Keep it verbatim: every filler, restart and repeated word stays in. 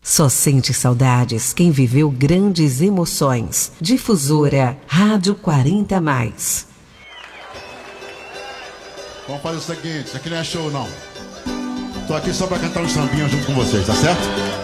Só sente saudades quem viveu grandes emoções. Difusora Rádio quarenta mais. Vamos fazer o seguinte, isso aqui não é show não. Tô aqui só pra cantar um sambinha junto com vocês, tá certo?